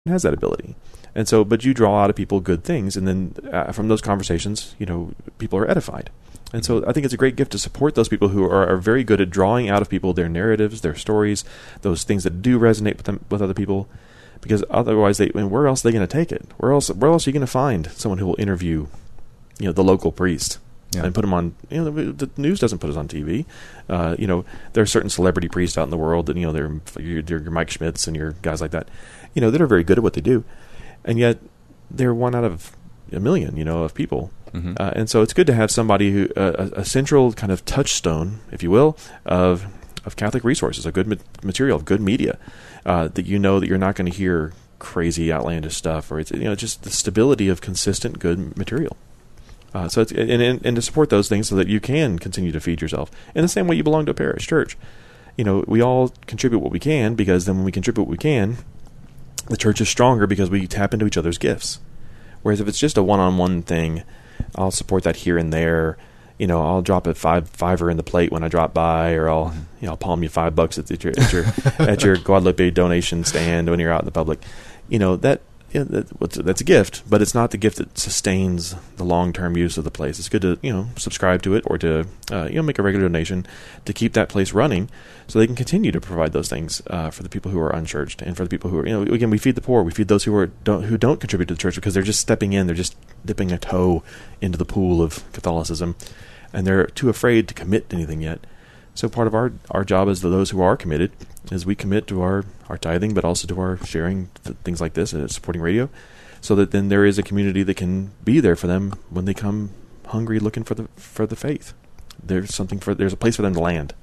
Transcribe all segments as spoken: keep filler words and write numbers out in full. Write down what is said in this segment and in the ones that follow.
has that ability. And so, but you draw out of people good things, and then uh, from those conversations, you know, people are edified. And so I think it's a great gift to support those people who are, are very good at drawing out of people their narratives, their stories, those things that do resonate with them, with other people, because otherwise, they, I mean, where else are they going to take it? Where else, where else are you going to find someone who will interview, you know, the local priest? Yeah. And put them on, you know, the, the news doesn't put us on T V. Uh, you know, there are certain celebrity priests out in the world that, you know, they're your, your Mike Schmitz and your guys like that, you know, that are very good at what they do. And yet they're one out of a million, you know, of people. Mm-hmm. Uh, and so it's good to have somebody who, uh, a, a central kind of touchstone, if you will, of of Catholic resources, of good ma- material, of good media, uh, that you know that you're not going to hear crazy, outlandish stuff, or it's, you know, just the stability of consistent, good material. Uh, so it's, and, and, and to support those things so that you can continue to feed yourself in the same way you belong to a parish church. You know, we all contribute what we can, because then when we contribute what we can, the church is stronger because we tap into each other's gifts. Whereas if it's just a one-on-one thing, I'll support that here and there. You know, I'll drop a five fiver in the plate when I drop by, or I'll you know I'll palm you five bucks at, at your at your at your Guadalupe donation stand when you're out in the public. You know that. Yeah, that, that's a gift, but it's not the gift that sustains the long-term use of the place. It's good to, you know, subscribe to it, or to, uh, you know, make a regular donation to keep that place running, so they can continue to provide those things uh, for the people who are unchurched, and for the people who are, you know, again, we feed the poor, we feed those who are don't who don't contribute to the church because they're just stepping in, they're just dipping a toe into the pool of Catholicism, and they're too afraid to commit to anything yet. So part of our, our job as those who are committed is we commit to our, our tithing, but also to our sharing th- things like this, and supporting radio, so that then there is a community that can be there for them when they come hungry, looking for the for the faith. There's something for there's a place for them to land.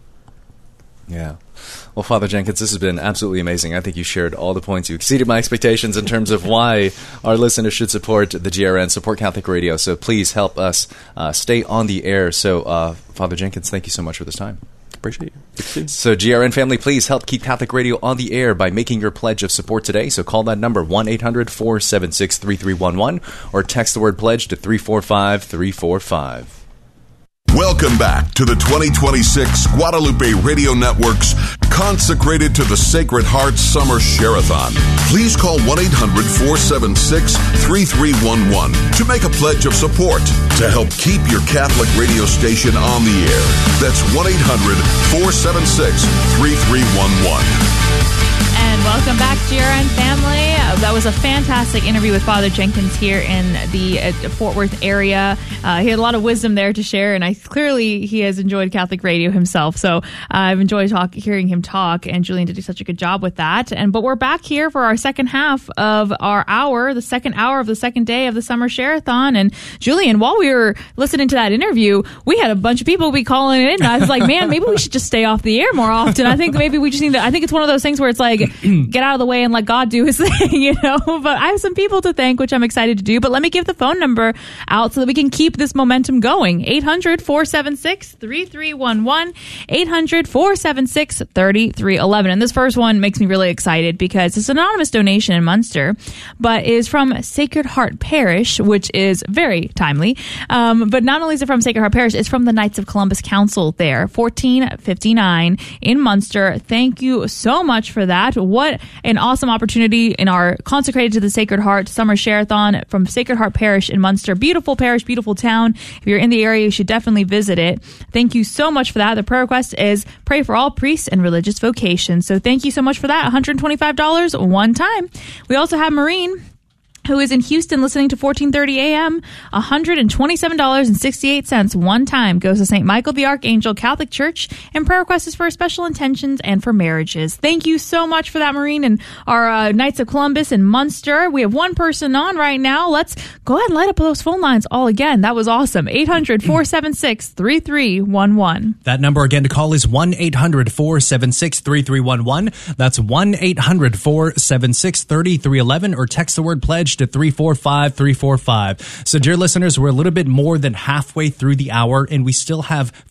Yeah. Well, Father Jenkins, this has been absolutely amazing. I think you shared all the points. You exceeded my expectations in terms of why our listeners should support the G R N, support Catholic Radio. So please help us uh, stay on the air. So, uh, Father Jenkins, thank you so much for this time. Appreciate you. So G R N family, please help keep Catholic Radio on the air by making your pledge of support today. So call that number, one eight hundred four seven six three three one one, or text the word pledge to three four five three four five. Welcome back to the twenty twenty-six Guadalupe Radio Network's Consecrated to the Sacred Heart Summer Share-a-thon. Please call one eight hundred four seven six three three one one to make a pledge of support to help keep your Catholic radio station on the air. That's one eight hundred four seven six three three one one. And welcome back, G R N family. Uh, that was a fantastic interview with Father Jenkins here in the uh, Fort Worth area. Uh, he had a lot of wisdom there to share, and I clearly he has enjoyed Catholic radio himself. So uh, I've enjoyed talk, hearing him talk, and Julian did do such a good job with that. And but we're back here for our second half of our hour, the second hour of the second day of the summer share-a-thon. And Julian, while we were listening to that interview, we had a bunch of people be calling in. And I was like, man, maybe we should just stay off the air more often. I think maybe we just need to. I think it's one of those things where it's like, get out of the way and let God do his thing, you know. But I have some people to thank, which I'm excited to do. But let me give the phone number out so that we can keep this momentum going. eight hundred four seven six three three one one, eight hundred four seven six three three one one. And this first one makes me really excited because it's an anonymous donation in Munster, but is from Sacred Heart Parish, which is very timely. Um, but not only is it from Sacred Heart Parish, it's from the Knights of Columbus Council there, fourteen fifty-nine in Munster. Thank you so much for that. What an awesome opportunity in our Consecrated to the Sacred Heart Summer Share-a-thon from Sacred Heart Parish in Munster. Beautiful parish, beautiful town. If you're in the area, you should definitely visit it. Thank you so much for that. The prayer request is pray for all priests and religious vocations. So thank you so much for that. one hundred twenty-five dollars one time. We also have Maureen, who is in Houston listening to fourteen thirty a.m., one hundred twenty-seven dollars and sixty-eight cents one time. Goes to Saint Michael the Archangel Catholic Church, and prayer requests is for special intentions and for marriages. Thank you so much for that, Maureen, and our uh, Knights of Columbus and Munster. We have one person on right now. Let's go ahead and light up those phone lines all again. That was awesome. eight hundred four seven six three three one one. That number again to call is one eight hundred four seven six three three one one. That's one eight hundred four seven six three three one one, or text the word pledge to three four five three four five. So, dear listeners, we're a little bit more than halfway through the hour, and we still have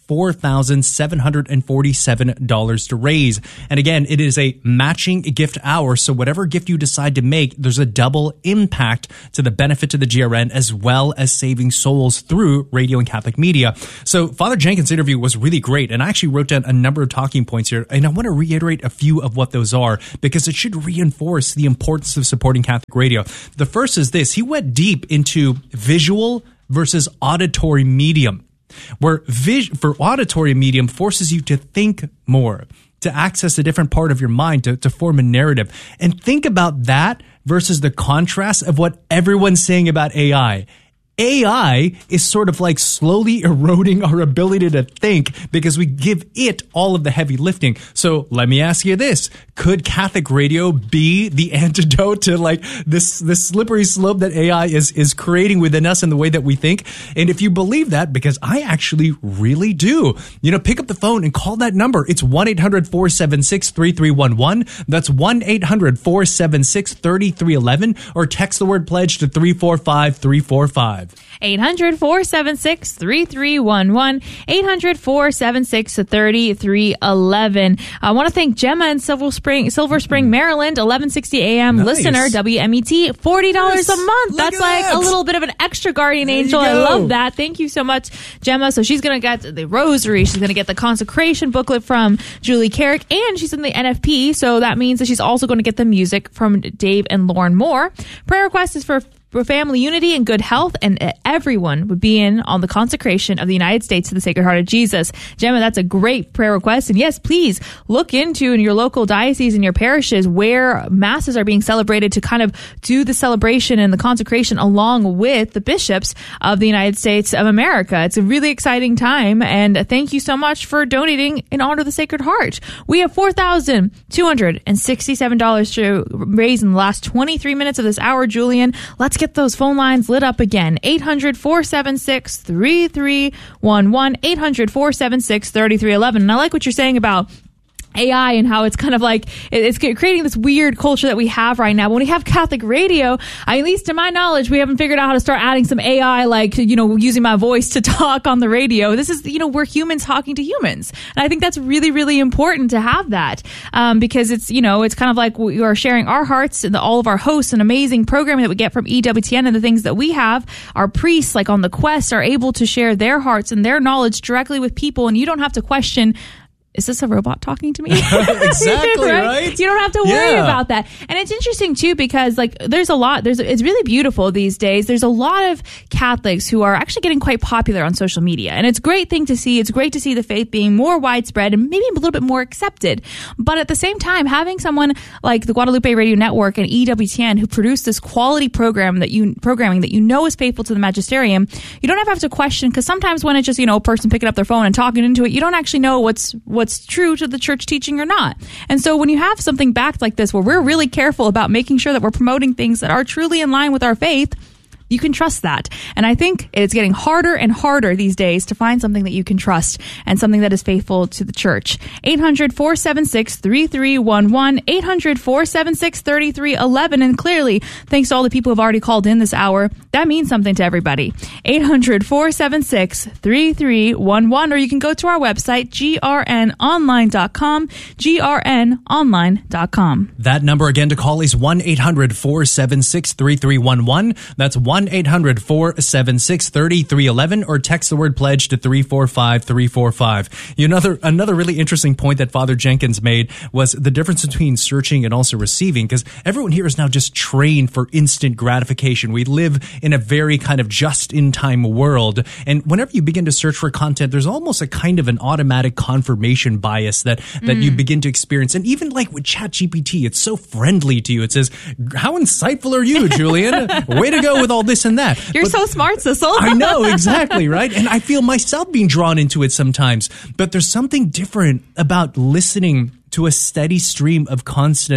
four thousand seven hundred forty-seven dollars to raise. And again, it is a matching gift hour, so whatever gift you decide to make, there's a double impact to the benefit to the G R N as well as saving souls through radio and Catholic media. So Father Jenkins' interview was really great, and I actually wrote down a number of talking points here, and I want to reiterate a few of what those are because it should reinforce the importance of supporting Catholic radio. The first is this: he went deep into visual versus auditory medium, where vis- for auditory medium forces you to think more, to access a different part of your mind, to, to form a narrative. And think about that versus the contrast of what everyone's saying about A I. A I is sort of like slowly eroding our ability to think because we give it all of the heavy lifting. So let me ask you this. Could Catholic radio be the antidote to like this, this slippery slope that A I is, is creating within us in the way that we think? And if you believe that, because I actually really do, you know, pick up the phone and call that number. It's one eight hundred four seven six three three one one. That's one eight hundred four seven six three three one one, or text the word pledge to three four five three four five. eight hundred four seven six three three one one, eight hundred four seven six three three one one. I want to thank Gemma in Silver Spring, Silver Spring, Maryland, eleven sixty A M Nice. listener, W M E T, forty dollars Yes. a month. Look That's at like that. a little bit of an extra guardian There you angel. I go. love that. Thank you so much, Gemma. So she's going to get the rosary. She's going to get the consecration booklet from Julie Carrick, and she's in the N F P. So that means that she's also going to get the music from Dave and Lauren Moore. Prayer request is for for family unity and good health, and everyone would be in on the consecration of the United States to the Sacred Heart of Jesus. Gemma, that's a great prayer request. And yes, please look into in your local diocese and your parishes where masses are being celebrated to kind of do the celebration and the consecration along with the bishops of the United States of America. It's a really exciting time, and thank you so much for donating in honor of the Sacred Heart. We have four thousand two hundred sixty-seven dollars to raise in the last twenty-three minutes of this hour, Julian. Let's get those phone lines lit up again. eight hundred four seven six three three one one, eight hundred four seven six three three one one. And I like what you're saying about A I and how it's kind of like it's creating this weird culture that we have right now. When we have Catholic radio, at least to my knowledge, we haven't figured out how to start adding some A I, like, you know, using my voice to talk on the radio. This is, you know, we're humans talking to humans. And I think that's really, really important to have that um, because it's, you know, it's kind of like we are sharing our hearts and the, all of our hosts and amazing programming that we get from E W T N and the things that we have. Our priests, like on the Quest, are able to share their hearts and their knowledge directly with people, and you don't have to question, is this a robot talking to me? Exactly, right? right? You don't have to worry Yeah. about that. And it's interesting, too, because, like, there's a lot, there's, it's really beautiful these days. There's a lot of Catholics who are actually getting quite popular on social media. And it's a great thing to see. It's great to see the faith being more widespread and maybe a little bit more accepted. But at the same time, having someone like the Guadalupe Radio Network and E W T N who produce this quality program that you, programming that you know is faithful to the magisterium, you don't have to question, because sometimes when it's just, you know, a person picking up their phone and talking into it, you don't actually know what's, what's true to the church teaching or not. And so when you have something backed like this, where we're really careful about making sure that we're promoting things that are truly in line with our faith, you can trust that. And I think it's getting harder and harder these days to find something that you can trust and something that is faithful to the church. eight hundred four seven six three three one one, eight hundred four seven six three three one one. And clearly, thanks to all the people who have already called in this hour, that means something to everybody. eight hundred four seven six three three one one, or you can go to our website, G R N online dot com, G R N online dot com. That number again to call is one eight hundred four seven six three three one one. That's one eight hundred four seven six three three one one, or text the word pledge to three four five three four five. Another, another really interesting point that Father Jenkins made was the difference between searching and also receiving, because everyone here is now just trained for instant gratification. We live in a very kind of just-in-time world, and whenever you begin to search for content, there's almost a kind of an automatic confirmation bias that, that mm. you begin to experience. And even like with ChatGPT, it's so friendly to you. It says, how insightful are you, Julian? Way to go with all this and that. You're But so smart, Cecil. I know, exactly, right? And I feel myself being drawn into it sometimes. But there's something different about listening to a steady stream of constant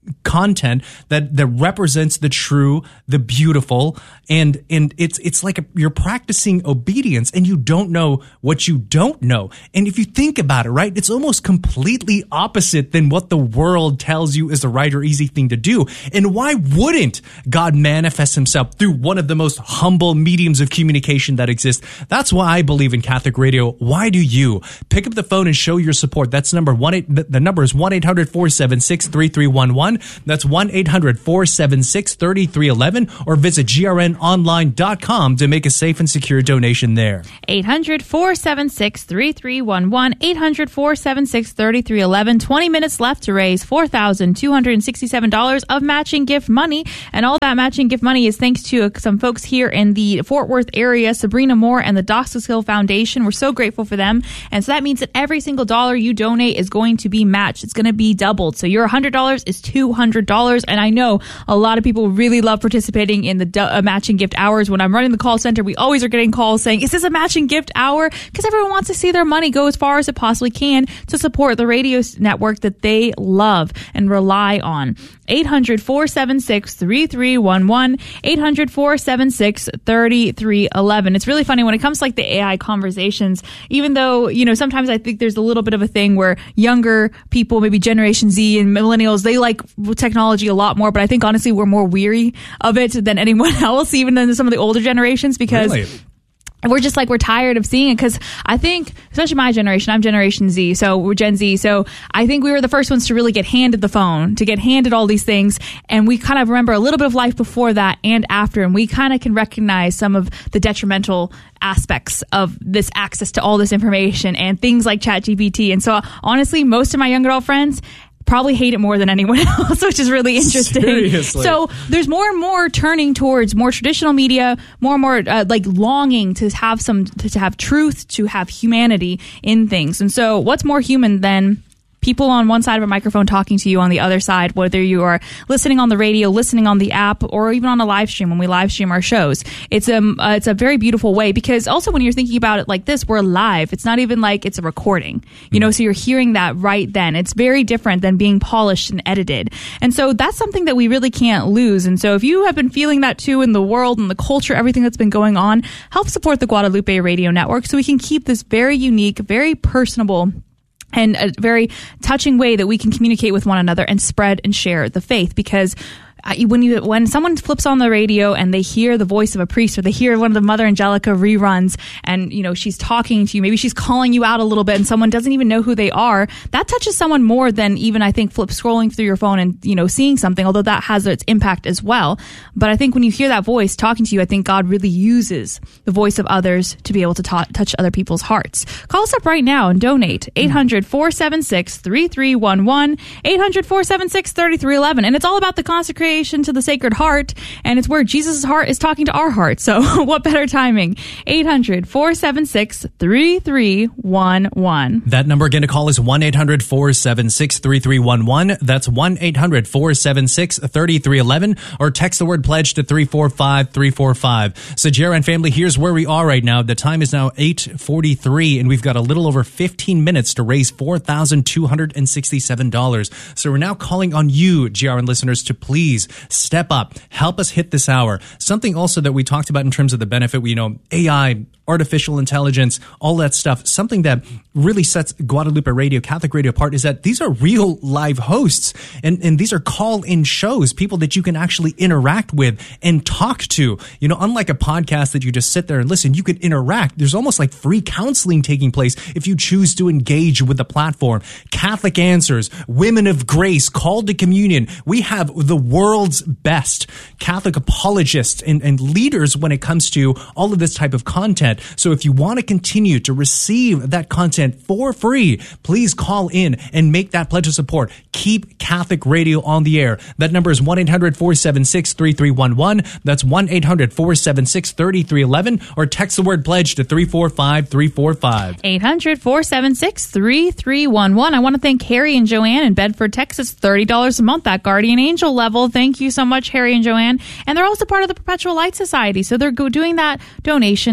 content that that represents the true, the beautiful, and and it's it's like a, you're practicing obedience, and you don't know what you don't know. And if you think about it, right, it's almost completely opposite than what the world tells you is the right or easy thing to do. And why wouldn't God manifest himself through one of the most humble mediums of communication that exists? That's why I believe in Catholic radio. Why do you? Pick up the phone and show your support. That's number one eight, the number is one eight hundred four seven six three three one one. That's one eight hundred four seven six three three one one, or visit G R N online dot com to make a safe and secure donation there. eight hundred four seven six three three one one, eight hundred four seven six three three one one. twenty minutes left to raise four thousand two hundred sixty-seven dollars of matching gift money. And all that matching gift money is thanks to some folks here in the Fort Worth area, Sabrina Moore and the Doxas Hill Foundation. We're so grateful for them. And so that means that every single dollar you donate is going to be matched. It's going to be doubled. So your one hundred dollars is two hundred dollars. And I know a lot of people really love participating in the do- uh, matching gift hours. When I'm running the call center, we always are getting calls saying, is this a matching gift hour? Because everyone wants to see their money go as far as it possibly can to support the radio network that they love and rely on. eight hundred four seven six three three one one, eight hundred four seven six three three one one. It's really funny when it comes to like the A I conversations, even though, you know, sometimes I think there's a little bit of a thing where younger people, maybe Generation Z and millennials, they like technology a lot more, but I think honestly we're more weary of it than anyone else, even than some of the older generations, because Really? we're just like, we're tired of seeing it. Because I think, especially my generation, I'm Generation Z, so we're Gen Z. So I think we were the first ones to really get handed the phone, to get handed all these things. And we kind of remember a little bit of life before that and after. And we kind of can recognize some of the detrimental aspects of this access to all this information and things like ChatGPT. And so honestly, most of my young adult friends probably hate it more than anyone else, which is really interesting. Seriously. So there's more and more turning towards more traditional media, more and more uh, like longing to have some, to, to have truth, to have humanity in things. And so what's more human than people on one side of a microphone talking to you on the other side, whether you are listening on the radio, listening on the app, or even on a live stream when we live stream our shows. It's a, uh, it's a very beautiful way, because also when you're thinking about it like this, we're live. It's not even like it's a recording, you know, so you're hearing that right then. It's very different than being polished and edited. And so that's something that we really can't lose. And so if you have been feeling that too in the world and the culture, everything that's been going on, help support the Guadalupe Radio Network so we can keep this very unique, very personable, and a very touching way that we can communicate with one another and spread and share the faith. Because uh, when you when someone flips on the radio and they hear the voice of a priest, or they hear one of the Mother Angelica reruns, and you know she's talking to you, maybe she's calling you out a little bit, and someone doesn't even know who they are, that touches someone more than even I think flip scrolling through your phone and you know seeing something, although that has its impact as well. But I think when you hear that voice talking to you, I think God really uses the voice of others to be able to ta- touch other people's hearts. Call us up right now and donate. eight hundred four seven six three three one one, eight hundred four seven six three three one one. And it's all about the consecration to the Sacred Heart, and it's where Jesus' heart is talking to our heart. So what better timing? eight hundred four seven six three three one one. That number again to call is one eight hundred four seven six three three one one. That's one eight hundred four seven six three three one one, or text the word pledge to three four five three four five. So J R N family, here's where we are right now. The time is now eight forty-three, and we've got a little over fifteen minutes to raise four thousand two hundred sixty-seven dollars. So we're now calling on you, J R N listeners, to please step up, help us hit this hour. Something also that we talked about in terms of the benefit, you know, A I, artificial intelligence, all that stuff. Something that really sets Guadalupe Radio, Catholic Radio apart is that these are real live hosts, and, and these are call-in shows, people that you can actually interact with and talk to. You know, unlike a podcast that you just sit there and listen, you can interact. There's almost like free counseling taking place if you choose to engage with the platform. Catholic Answers, Women of Grace, Called to Communion. We have the world's best Catholic apologists and, and leaders when it comes to all of this type of content. So if you want to continue to receive that content for free, please call in and make that pledge of support. Keep Catholic Radio on the air. That number is one eight hundred four seven six three three one one. That's one eight hundred four seven six three three one one, or text the word pledge to three four five three four five. eight hundred four seven six three three one one. I want to thank Harry and Joanne in Bedford, Texas. thirty dollars a month, that Guardian Angel level. Thank you so much, Harry and Joanne. And they're also part of the Perpetual Light Society, so they're go doing that donation on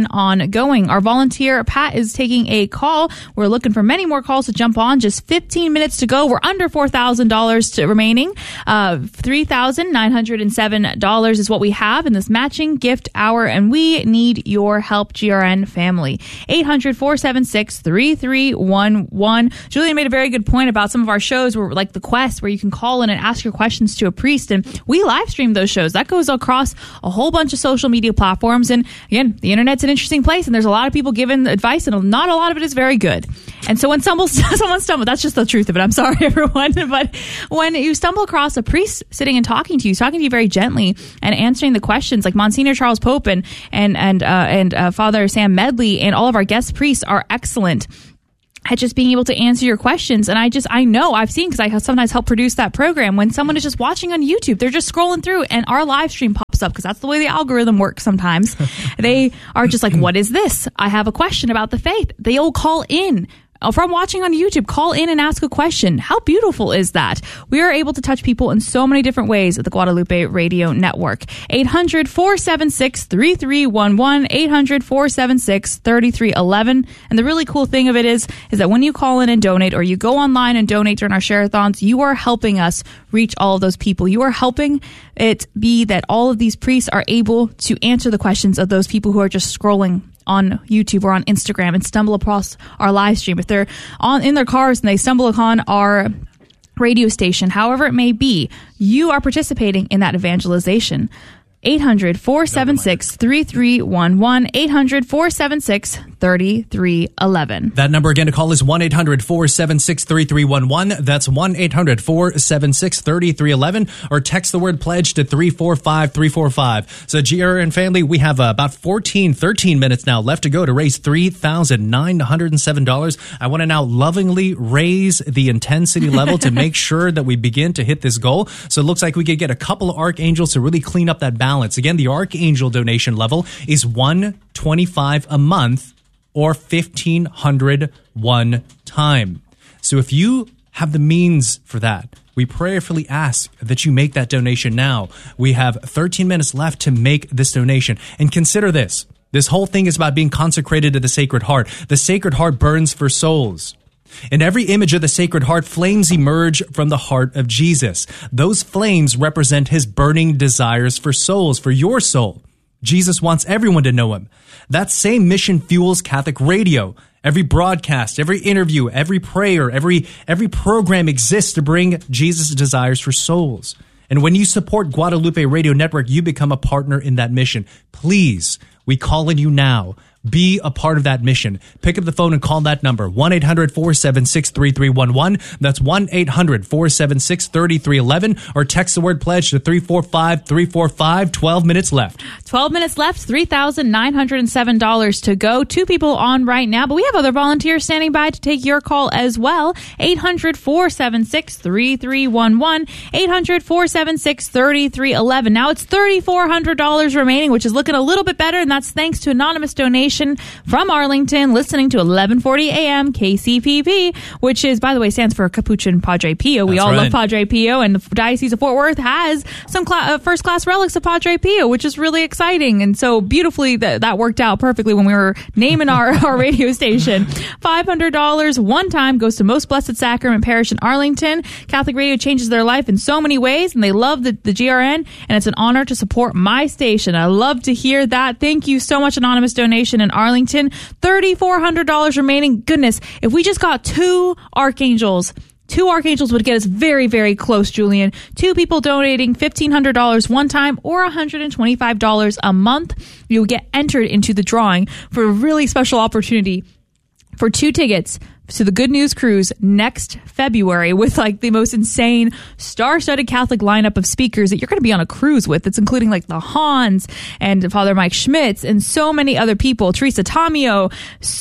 on going. Our volunteer, Pat, is taking a call. We're looking for many more calls to jump on. Just fifteen minutes to go. We're under four thousand dollars to remaining. Uh, three thousand nine hundred seven dollars is what we have in this matching gift hour, and we need your help, G R N family. eight hundred, four seven six, three three one one. Julian made a very good point about some of our shows where, like The Quest, where you can call in and ask your questions to a priest, and we live stream those shows. That goes across a whole bunch of social media platforms, and again, the internet's an interesting place, and there's a lot of people giving advice, and not a lot of it is very good. And so when stumbles, someone stumbles, that's just the truth of it. I'm sorry, everyone, but when you stumble across a priest sitting and talking to you, talking to you very gently and answering the questions, like Monsignor Charles Pope and and and uh, and uh, Father Sam Medley and all of our guest priests are excellent at just being able to answer your questions. And I just, I know, I've seen, because I sometimes help produce that program, when someone is just watching on YouTube, they're just scrolling through and our live stream pops up, because that's the way the algorithm works sometimes. They are just like, what is this? I have a question about the faith. They'll call in. From watching on YouTube, call in and ask a question. How beautiful is that? We are able to touch people in so many different ways at the Guadalupe Radio Network. eight hundred, four seven six, three three one one, eight hundred, four seven six, three three one one. And the really cool thing of it is, is that when you call in and donate, or you go online and donate during our share-a-thons, you are helping us reach all of those people. You are helping it be that all of these priests are able to answer the questions of those people who are just scrolling on YouTube or on Instagram and stumble across our live stream. If they're on in their cars and they stumble upon our radio station, however it may be, you are participating in that evangelization. eight hundred, four seven six, three three one one, eight hundred, four seven six, three three one one. That number again to call is one eight hundred, four seven six, three three one one. That's one eight hundred, four seven six, three three one one, or text the word pledge to three four five three four five. So G R N family, we have uh, about fourteen, thirteen minutes now left to go to raise three thousand nine hundred seven dollars. I want to now lovingly raise the intensity level to make sure that we begin to hit this goal. So it looks like we could get a couple of archangels to really clean up that balance. Again, the archangel donation level is one twenty-five a month, or fifteen hundred one time. So if you have the means for that, we prayerfully ask that you make that donation now. We have thirteen minutes left to make this donation. And consider this. This whole thing is about being consecrated to the Sacred Heart. The Sacred Heart burns for souls. In every image of the Sacred Heart, flames emerge from the heart of Jesus. Those flames represent his burning desires for souls, for your soul. Jesus wants everyone to know him. That same mission fuels Catholic radio. Every broadcast, every interview, every prayer, every every program exists to bring Jesus' desires for souls. And when you support Guadalupe Radio Network, you become a partner in that mission. Please, we call on you now. Be a part of that mission. Pick up the phone and call that number, one eight hundred, four seven six, three three one one. That's one eight hundred, four seven six, three three one one, or text the word pledge to three four five three four five. twelve minutes left. twelve minutes left, three thousand nine hundred seven dollars to go. Two people on right now, but we have other volunteers standing by to take your call as well. eight hundred, four seven six, three three one one, eight hundred, four seven six, three three one one. Now it's three thousand four hundred dollars remaining, which is looking a little bit better, and that's thanks to anonymous donation from Arlington, listening to eleven forty A M K C P P, which is, by the way, stands for Capuchin Padre Pio. We That's all right. love Padre Pio, and the Diocese of Fort Worth has some cl- uh, first-class relics of Padre Pio, which is really exciting. And so beautifully, th- that worked out perfectly when we were naming our, our radio station. five hundred dollars one time goes to Most Blessed Sacrament Parish in Arlington. Catholic radio changes their life in so many ways, and they love the, the G R N, and it's an honor to support my station. I love to hear that. Thank you so much, anonymous donation in Arlington. three thousand four hundred dollars remaining. Goodness, if we just got two archangels, two archangels would get us very, very close, Julian. Two people donating fifteen hundred dollars one time or one hundred twenty-five dollars a month. You'll get entered into the drawing for a really special opportunity for two tickets to the Good News Cruise next February, with like the most insane star-studded Catholic lineup of speakers that you're going to be on a cruise with. It's including like the Hans and Father Mike Schmitz and so many other people, Teresa Tomeo,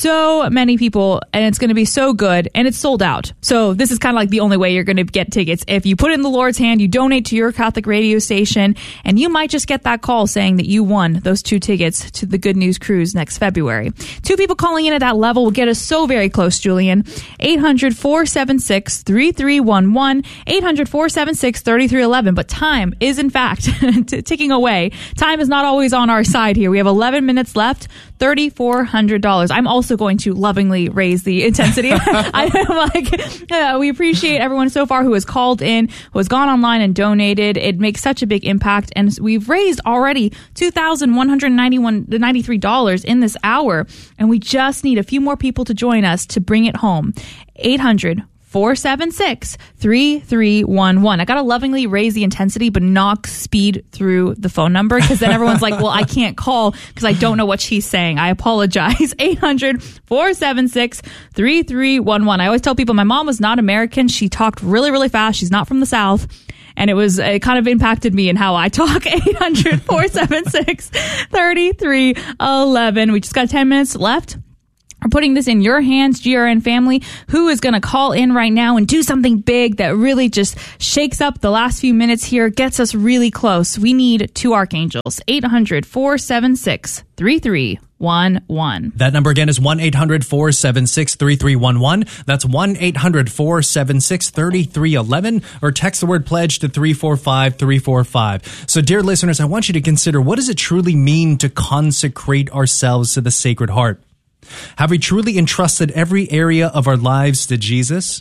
so many people, and it's going to be so good, and it's sold out. So this is kind of like the only way you're going to get tickets. If you put it in the Lord's hand, you donate to your Catholic radio station, and you might just get that call saying that you won those two tickets to the Good News Cruise next February. Two people calling in at that level will get us so very close, Julian. open. eight hundred, four seven six, three three one one. eight hundred, four seven six, three three one one. But time is, in fact, t- ticking away. Time is not always on our side here. We have eleven minutes left, three thousand four hundred dollars. I'm also going to lovingly raise the intensity. I'm like, uh, we appreciate everyone so far who has called in, who has gone online and donated. It makes such a big impact. And we've raised already two thousand one hundred ninety-three dollars in this hour. And we just need a few more people to join us to bring it home. eight hundred, four seven six, three three one one. I got to lovingly raise the intensity, but knock speed through the phone number, because then everyone's like, well, I can't call because I don't know what she's saying. I apologize. eight hundred, four seven six, three three one one. I always tell people my mom was not American. She talked really, really fast. She's not from the South. And it was, it kind of impacted me in how I talk. eight hundred, four seven six, three three one one. We just got ten minutes left. We're putting this in your hands, G R N family. Who is going to call in right now and do something big that really just shakes up the last few minutes here, gets us really close? We need two archangels. eight hundred, four seven six, three three one one. That number again is one eight hundred, four seven six, three three one one. That's one eight hundred, four seven six, three three one one, or text the word pledge to three four five three four five. So dear listeners, I want you to consider, what does it truly mean to consecrate ourselves to the Sacred Heart? Have we truly entrusted every area of our lives to Jesus?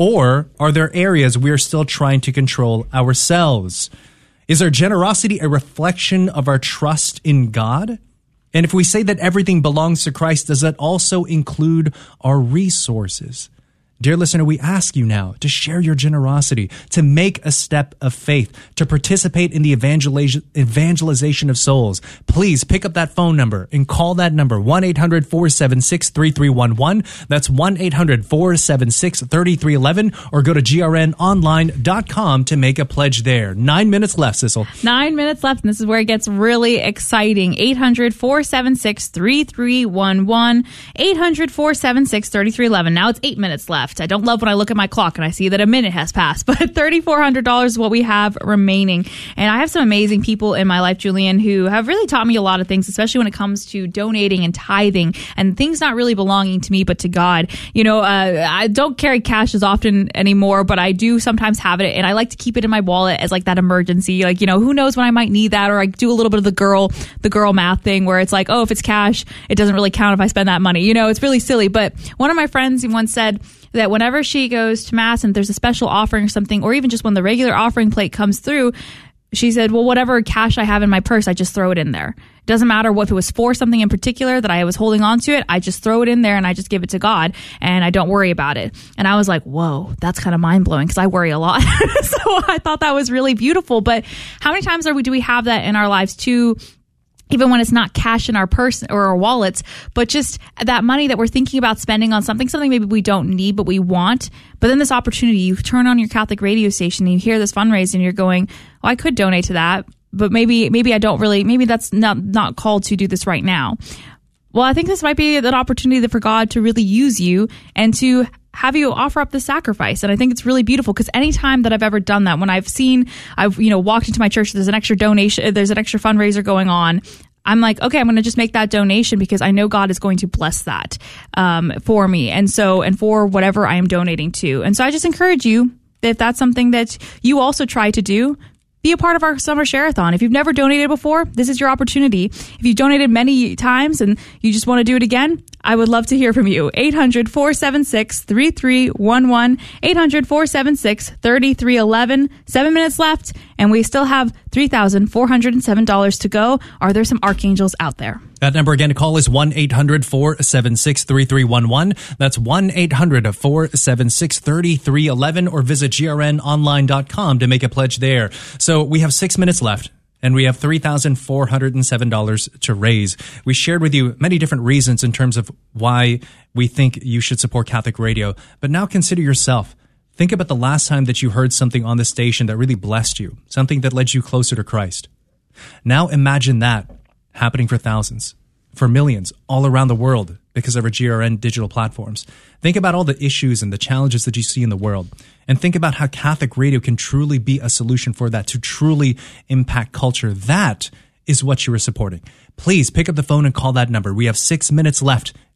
Or are there areas we are still trying to control ourselves? Is our generosity a reflection of our trust in God? And if we say that everything belongs to Christ, does that also include our resources? Dear listener, we ask you now to share your generosity, to make a step of faith, to participate in the evangelization evangelization of souls. Please pick up that phone number and call that number, one eight hundred, four seven six, three three one one. That's one eight hundred, four seven six, three three one one, or go to G R N online dot com to make a pledge there. Nine minutes left, Sissel. Nine minutes left, and this is where it gets really exciting. eight hundred, four seven six, three three one one. eight hundred, four seven six, three three one one. Now it's eight minutes left. I don't love when I look at my clock and I see that a minute has passed, but three thousand four hundred dollars is what we have remaining. And I have some amazing people in my life, Julian, who have really taught me a lot of things, especially when it comes to donating and tithing and things not really belonging to me, but to God. You know, uh, I don't carry cash as often anymore, but I do sometimes have it, and I like to keep it in my wallet as like that emergency. Like, you know, who knows when I might need that, or I do a little bit of the girl, the girl math thing where it's like, oh, if it's cash, it doesn't really count if I spend that money. You know, it's really silly. But one of my friends once said that whenever she goes to Mass and there's a special offering or something, or even just when the regular offering plate comes through, she said, well, whatever cash I have in my purse, I just throw it in there. It doesn't matter what, if it was for something in particular that I was holding on to it, I just throw it in there and I just give it to God and I don't worry about it. And I was like, whoa, that's kind of mind blowing, because I worry a lot. So I thought that was really beautiful. But how many times are we, do we have that in our lives too? Even when it's not cash in our purse or our wallets, but just that money that we're thinking about spending on something, something maybe we don't need, but we want. But then this opportunity, you turn on your Catholic radio station and you hear this fundraising and you're going, oh, I could donate to that, but maybe, maybe I don't really, maybe that's not, not called to do this right now. Well, I think this might be an opportunity for God to really use you and to have you offer up the sacrifice. And I think it's really beautiful, because anytime that I've ever done that, when I've seen, I've, you know, walked into my church, there's an extra donation, there's an extra fundraiser going on, I'm like, okay, I'm going to just make that donation because I know God is going to bless that um, for me. And so, and for whatever I am donating to. And so I just encourage you, that if that's something that you also try to do, be a part of our summer share-a-thon. If you've never donated before, this is your opportunity. If you've donated many times and you just want to do it again, I would love to hear from you. eight hundred, four seven six, three three one one. eight hundred, four seven six, three three one one. Seven minutes left, and we still have three thousand four hundred seven dollars to go. Are there some archangels out there? That number again to call is one eight hundred, four seven six, three three one one. That's one eight hundred, four seven six, three three one one, or visit G R N online dot com to make a pledge there. So we have six minutes left, and we have three thousand four hundred seven dollars to raise. We shared with you many different reasons in terms of why we think you should support Catholic Radio. But now consider yourself. Think about the last time that you heard something on the station that really blessed you, something that led you closer to Christ. Now imagine that happening for thousands, for millions all around the world because of our G R N digital platforms. Think about all the issues and the challenges that you see in the world, and think about how Catholic Radio can truly be a solution for that, to truly impact culture. That is what you are supporting. Please pick up the phone and call that number. We have six minutes left,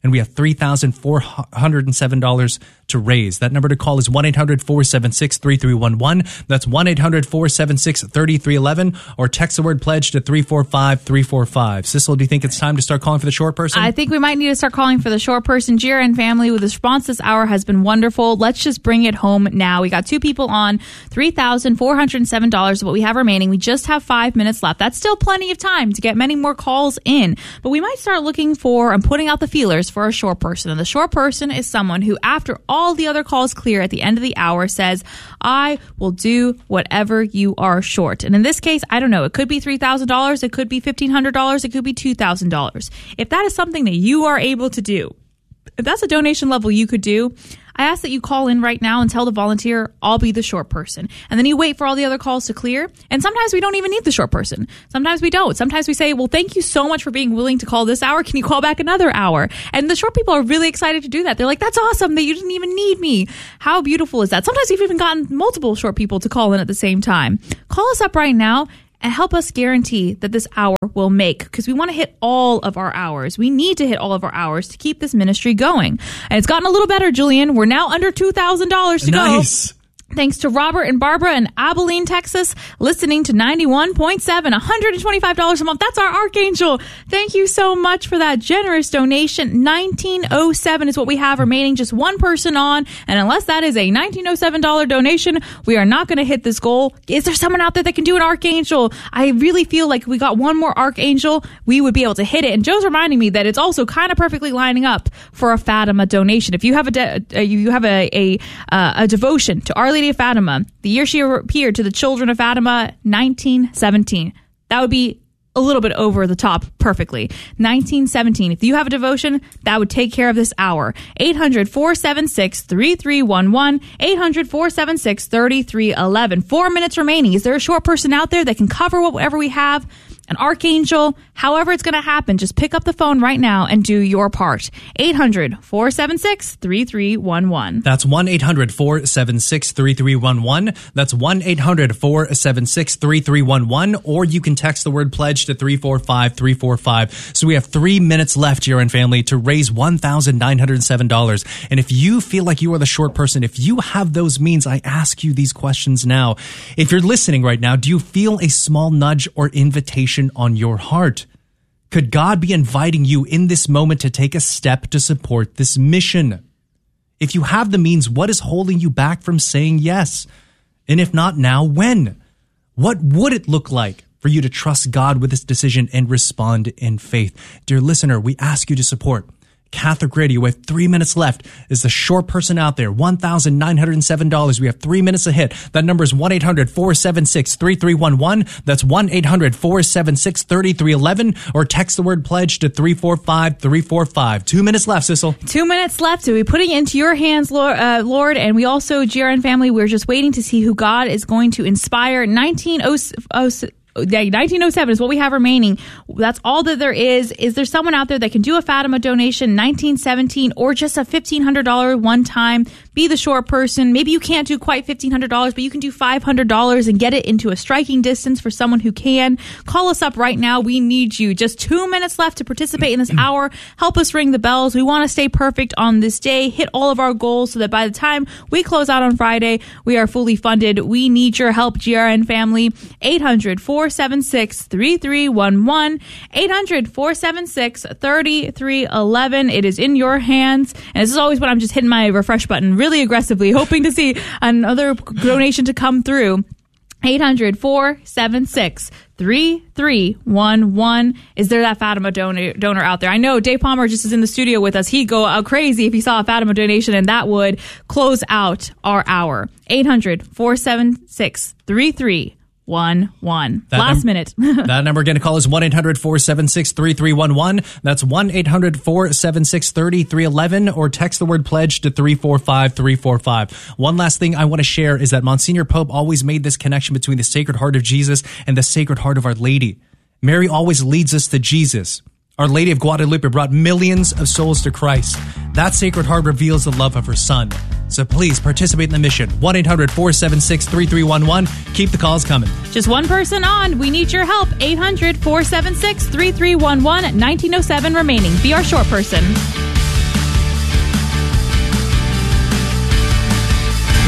and we have three thousand four hundred seven dollars to raise. That number to call is one eight hundred four seven six three three one one. That's one eight hundred four seven six three three one one, or text the word pledge to three four five three four five. Sissel, do you think it's time to start calling for the short person? I think we might need to start calling for the short person. G R N family, with the response this hour has been wonderful. Let's just bring it home now. We got two people on, three thousand four hundred seven dollars is what we have remaining. We just have five minutes left. That's still plenty of time to get many more calls in. But we might start looking for and putting out the feelers for a short person. And the short person is someone who, after all the other calls clear at the end of the hour, says, I will do whatever you are short. And in this case, I don't know. It could be three thousand dollars. It could be fifteen hundred dollars. It could be two thousand dollars. If that is something that you are able to do, if that's a donation level you could do, I ask that you call in right now and tell the volunteer, I'll be the short person. And then you wait for all the other calls to clear. And sometimes we don't even need the short person. Sometimes we don't. Sometimes we say, well, thank you so much for being willing to call this hour. Can you call back another hour? And the short people are really excited to do that. They're like, that's awesome that you didn't even need me. How beautiful is that? Sometimes we've even gotten multiple short people to call in at the same time. Call us up right now and help us guarantee that this hour will make, because we want to hit all of our hours. We need to hit all of our hours to keep this ministry going. And it's gotten a little better, Julian. We're now under two thousand dollars to nice. go. Thanks to Robert and Barbara in Abilene, Texas, listening to ninety-one point seven, one hundred twenty-five dollars a month. That's our Archangel. Thank you so much for that generous donation. nineteen oh seven is what we have remaining. Just one person on. And unless that is a nineteen oh seven dollars donation, we are not going to hit this goal. Is there someone out there that can do an Archangel? I really feel like if we got one more Archangel, we would be able to hit it. And Joe's reminding me that it's also kind of perfectly lining up for a Fatima donation. If you have a de- you have a a, uh, a devotion to Our Lady of Fatima, the year she appeared to the children of Fatima, nineteen seventeen. That would be a little bit over the top perfectly. nineteen seventeen. If you have a devotion, that would take care of this hour. eight hundred four seven six three three one one. eight hundred four seven six three three one one. Four minutes remaining. Is there a short person out there that can cover whatever we have? An Archangel, however it's going to happen, just pick up the phone right now and do your part. eight hundred four seven six three three one one. That's one eight hundred four seven six three three one one. That's one eight hundred four seven six three three one one. Or you can text the word pledge to three four five three four five. So we have three minutes left, G R N family, to raise one thousand nine hundred seven dollars. And if you feel like you are the short person, if you have those means, I ask you these questions now. If you're listening right now, do you feel a small nudge or invitation on your heart? Could God be inviting you in this moment to take a step to support this mission? If you have the means, what is holding you back from saying yes? And if not now, when? What would it look like for you to trust God with this decision and respond in faith? Dear listener, we ask you to support Catholic Radio. We have three minutes left. Is the short person out there? one thousand nine hundred seven dollars. We have three minutes to hit. That number is one eight hundred four seven six three three one one. That's one eight hundred four seven six three three one one. Or text the word pledge to three four five three four five. Two minutes left, Sissel. Two minutes left. So we're putting it into your hands, Lord, uh, Lord. And we also, G R N family, we're just waiting to see who God is going to inspire. nineteen oh nineteen oh seven is what we have remaining. That's all that there is. Is there someone out there that can do a Fatima donation, nineteen seventeen, or just a fifteen hundred dollars one time? Be the short person. Maybe you can't do quite fifteen hundred dollars, but you can do five hundred dollars and get it into a striking distance for someone who can. Call us up right now. We need you. Just two minutes left to participate in this hour. Help us ring the bells. We want to stay perfect on this day, hit all of our goals so that by the time we close out on Friday, we are fully funded. We need your help, G R N family. eight hundred four seven six three three one one. eight hundred four seven six three three one one. It is in your hands. And this is always when I'm just hitting my refresh button really aggressively, hoping to see another donation to come through. eight hundred four seven six three three one one. Is there that Fatima donor, donor out there? I know Dave Palmer just is in the studio with us. He'd go out crazy if he saw a Fatima donation, and that would close out our hour. eight hundred four seven six three three one one. That Last num- minute. That number again to call is one eight hundred four seven six three three one one. That's one eight hundred four seven six three three one one, or text the word pledge to three four five three four five. One last thing I want to share is that Monsignor Pope always made this connection between the Sacred Heart of Jesus and the Sacred Heart of Our Lady. Mary always leads us to Jesus. Our Lady of Guadalupe brought millions of souls to Christ. That Sacred Heart reveals the love of her Son. So please participate in the mission. one eight hundred four seven six three three one one. Keep the calls coming. Just one person on. We need your help. eight hundred four seven six three three one one. nineteen oh seven remaining. Be our short person.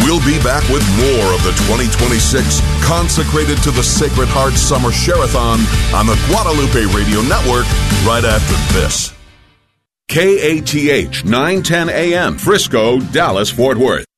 We'll be back with more of the twenty twenty-six Consecrated to the Sacred Heart Summer Share-a-thon on the Guadalupe Radio Network right after this. K A T H nine ten A M, Frisco, Dallas, Fort Worth.